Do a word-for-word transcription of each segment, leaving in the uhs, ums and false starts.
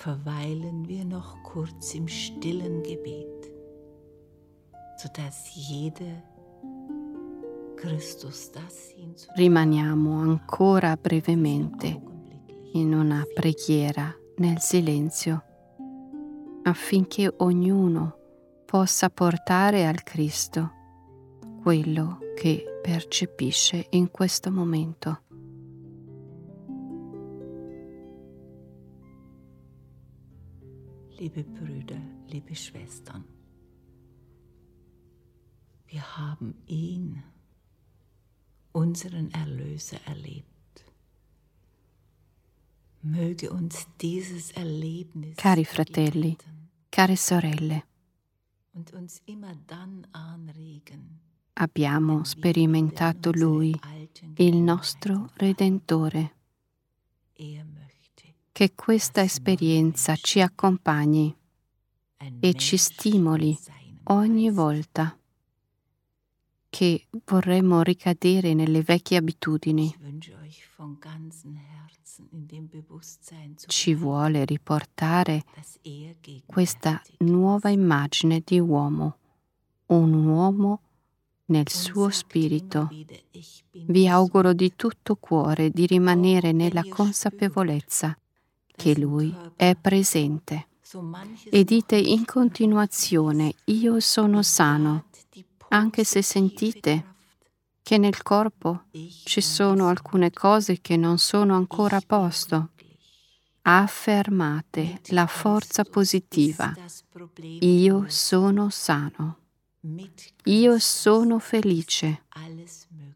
verweilen wir noch kurz im stillen Gebet, sodass jede Christus das hinzu. Rimaniamo ancora brevemente in una preghiera nel silenzio, affinché ognuno possa portare al Cristo quello che percepisce in questo momento. Liebe Brüder, liebe Schwestern, wir haben ihn, unseren Erlöser, erlebt. Möge uns dieses Erlebnis Cari fratelli, care sorelle, und uns immer dann anregen, abbiamo sperimentato Lui, il nostro Redentore. er möchte Che questa esperienza ci accompagni ein e ci Mensch stimoli von seinem ogni Geist. volta che vorremmo ricadere nelle vecchie abitudini. Ich wünsche euch von ganzem Herzen in dem Bewusstsein zu Ci vuole riportare dass er questa gegenwärtig nuova ist. immagine di uomo, un uomo nel Und suo sagt spirito. immer wieder, ich bin Vi gesund. auguro di tutto cuore di rimanere Oh, nella wenn ihr consapevolezza dass che im Lui Körper è presente. so manches E dite noch nicht in continuazione: io sono sano, bejaht die anche se positive sentite Kraft. che nel corpo Ich ci bin sono gesund. alcune cose che non sono ancora a Ich bin posto. glücklich. Affermate Mit la forza Christus positiva. ist das Problem Io gelöst. sono sano. Mit Io Christus sono ist felice. alles möglich.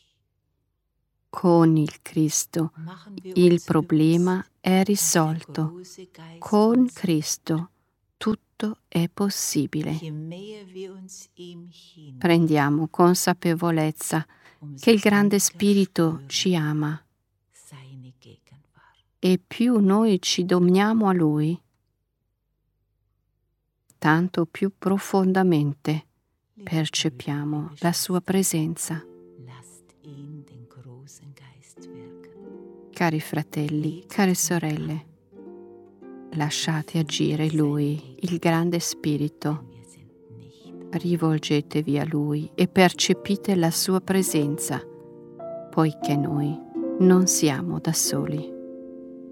Con il Cristo Machen wir il uns problema bewusst, è dass der risolto. große Geist Con uns Cristo tutto è possibile. Je mehr wir uns ihm hin, Prendiamo consapevolezza umso che il grande mehr Spirito spüren ci ama seine Gegenwart. e più noi ci domniamo a Lui, tanto più profondamente Liebe percepiamo Brüder, liebe la sua Schwestern, presenza. lasst ihn den großen Geist wirken. Cari fratelli, care sorelle, lasciate agire Lui, il grande Spirito. Wir sind nicht Rivolgetevi a Lui e percepite la sua presenza, poiché noi non siamo da soli.